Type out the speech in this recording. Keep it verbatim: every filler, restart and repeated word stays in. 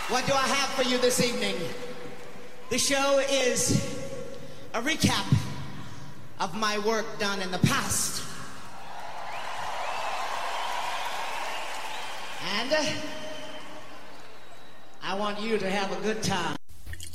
What do I have for you this evening? The show is a recap of my work done in the past. And uh, I want you to have a good time.